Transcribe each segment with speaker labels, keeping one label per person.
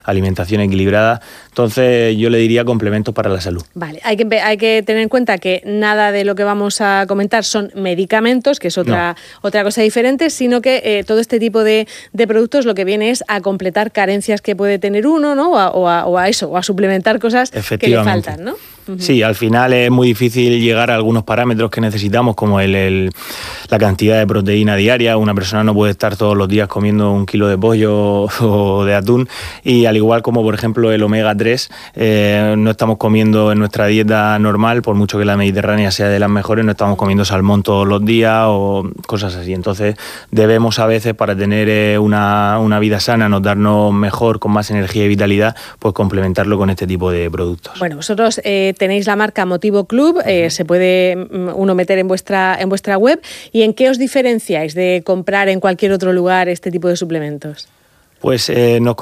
Speaker 1: alimentación equilibrada. Entonces yo le diría complementos para la salud.
Speaker 2: Vale, hay que tener en cuenta que nada de lo que vamos a comentar son medicamentos, que es otra cosa diferente, sino que todo este tipo de productos lo que viene es a completar carencias que puede tener uno, ¿no? O a suplementar cosas que le faltan, ¿no?
Speaker 1: Sí, al final es muy difícil llegar a algunos parámetros que necesitamos, como la cantidad de proteína diaria. Una persona no puede estar todos los días comiendo 1 kilo de pollo o de atún, y al igual como por ejemplo el omega 3, no estamos comiendo en nuestra dieta normal, por mucho que la mediterránea sea de las mejores, no estamos comiendo salmón todos los días o cosas así. Entonces debemos a veces, para tener una vida sana, notarnos mejor, con más energía y vitalidad, pues complementarlo con este tipo de productos.
Speaker 2: Bueno, vosotros tenéis la marca Motivo Club, se puede uno meter en vuestra web. ¿Y en qué os diferenciáis de comprar en cualquier otro lugar este tipo de suplementos?
Speaker 1: Pues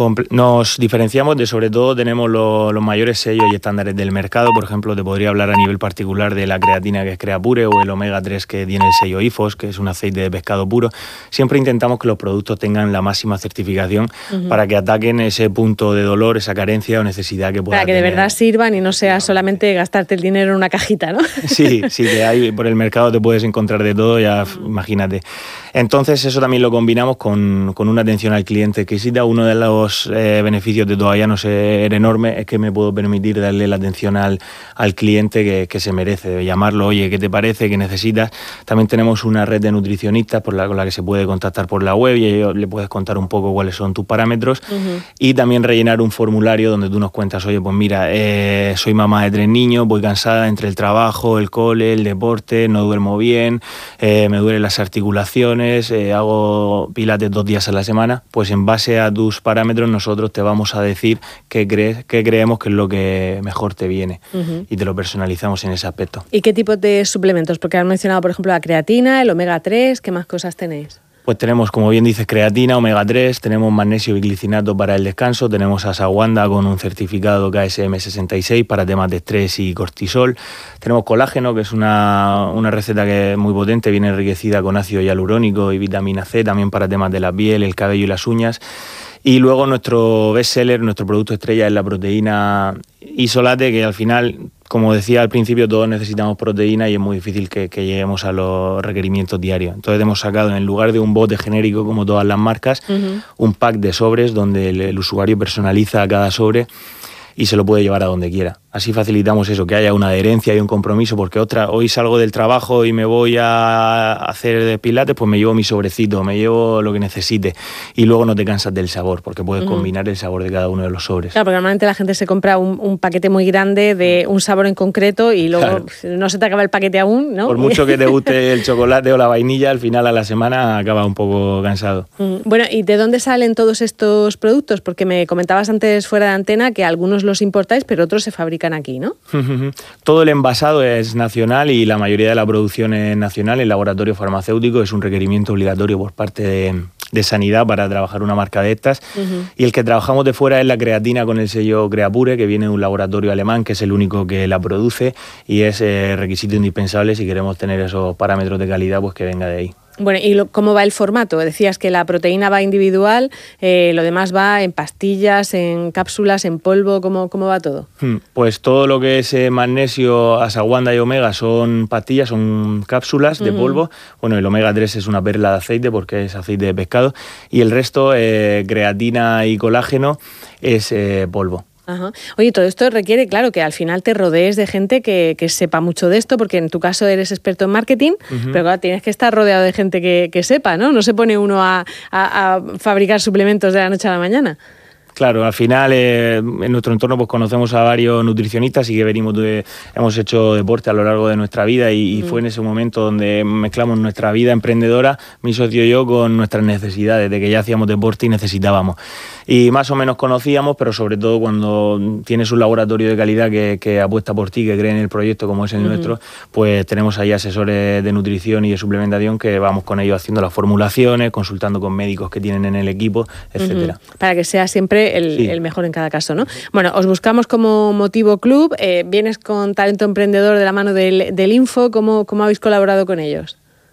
Speaker 1: nos diferenciamos de, sobre todo, tenemos los mayores sellos y estándares del mercado. Por ejemplo, te podría hablar a nivel particular de la creatina, que es Creapure, o el omega 3, que tiene el sello IFOS, que es un aceite de pescado puro. Siempre intentamos que los productos tengan la máxima certificación para que ataquen ese punto de dolor, esa carencia o necesidad que pueda tener.
Speaker 2: Para que de verdad sirvan y no sea solamente gastarte el dinero en una cajita, ¿no?
Speaker 1: Sí, que hay por el mercado, te puedes encontrar de todo, ya imagínate. Entonces eso también lo combinamos con una atención al cliente exquisita. Uno de los beneficios de todavía no ser enorme es que me puedo permitir darle la atención al cliente que se merece, de llamarlo, oye, ¿qué te parece? ¿Qué necesitas? También tenemos una red de nutricionistas con la que se puede contactar por la web, y ellos le puedes contar un poco cuáles son tus parámetros, y también rellenar un formulario donde tú nos cuentas, oye, pues mira, soy mamá de 3 niños, voy cansada entre el trabajo, el cole, el deporte, no duermo bien, me duelen las articulaciones, hago pilates 2 días a la semana. Pues en base a tus parámetros nosotros te vamos a decir qué creemos que es lo que mejor te viene, y te lo personalizamos en ese aspecto.
Speaker 2: ¿Y qué tipo de suplementos? Porque has mencionado, por ejemplo, la creatina, el omega 3, ¿qué más cosas tenéis?
Speaker 1: Pues tenemos, como bien dices, creatina, omega 3, tenemos magnesio biglicinato para el descanso, tenemos ashwagandha con un certificado KSM 66 para temas de estrés y cortisol, tenemos colágeno, que es una receta que es muy potente, viene enriquecida con ácido hialurónico y vitamina C, también para temas de la piel, el cabello y las uñas. Y luego nuestro bestseller, nuestro producto estrella, es la proteína Isolate, que al final, como decía al principio, todos necesitamos proteína y es muy difícil que lleguemos a los requerimientos diarios. Entonces hemos sacado, en lugar de un bote genérico como todas las marcas, un pack de sobres donde el usuario personaliza cada sobre y se lo puede llevar a donde quiera. Así facilitamos eso, que haya una adherencia y un compromiso, porque hoy salgo del trabajo y me voy a hacer pilates, pues me llevo mi sobrecito, me llevo lo que necesite, y luego no te cansas del sabor, porque puedes combinar el sabor de cada uno de los sobres.
Speaker 2: Claro, porque normalmente la gente se compra un paquete muy grande de un sabor en concreto y luego no se te acaba el paquete aún, ¿no?
Speaker 1: Por mucho que te guste el chocolate o la vainilla, al final a la semana acaba un poco cansado.
Speaker 2: Bueno, ¿y de dónde salen todos estos productos? Porque me comentabas antes fuera de antena que algunos los importáis, pero otros se fabrican aquí, ¿no?
Speaker 1: Todo el envasado es nacional y la mayoría de la producción es nacional. El laboratorio farmacéutico es un requerimiento obligatorio por parte de Sanidad para trabajar una marca de estas. Y el que trabajamos de fuera es la creatina con el sello Creapure, que viene de un laboratorio alemán, que es el único que la produce, y es requisito indispensable si queremos tener esos parámetros de calidad, pues que venga de ahí.
Speaker 2: Bueno, ¿y cómo va el formato? Decías que la proteína va individual, lo demás va en pastillas, en cápsulas, en polvo, ¿cómo va todo?
Speaker 1: Pues todo lo que es magnesio, ashwagandha y omega son pastillas, son cápsulas de polvo. Bueno, el omega 3 es una perla de aceite porque es aceite de pescado, y el resto, creatina y colágeno, es polvo.
Speaker 2: Ajá. Oye, todo esto requiere, claro, que al final te rodees de gente que sepa mucho de esto, porque en tu caso eres experto en marketing, pero claro, tienes que estar rodeado de gente que sepa, ¿no? No se pone uno a fabricar suplementos de la noche a la mañana.
Speaker 1: Claro, al final en nuestro entorno pues conocemos a varios nutricionistas y que hemos hecho deporte a lo largo de nuestra vida, y fue en ese momento donde mezclamos nuestra vida emprendedora, mi socio y yo, con nuestras necesidades, de que ya hacíamos deporte y necesitábamos. Y más o menos conocíamos, pero sobre todo cuando tienes un laboratorio de calidad que apuesta por ti, que cree en el proyecto como es el nuestro, pues tenemos ahí asesores de nutrición y de suplementación que vamos con ellos haciendo las formulaciones, consultando con médicos que tienen en el equipo, etcétera.
Speaker 2: Para que sea siempre el mejor en cada caso, ¿no? Bueno, os buscamos como Motivo Club, vienes con Talento Emprendedor de la mano del Info, ¿cómo habéis colaborado con ellos?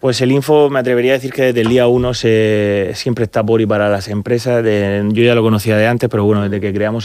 Speaker 1: Pues el Info me atrevería a decir que desde el día 1 siempre está por y para las empresas. Yo ya lo conocía de antes, pero bueno, desde que creamos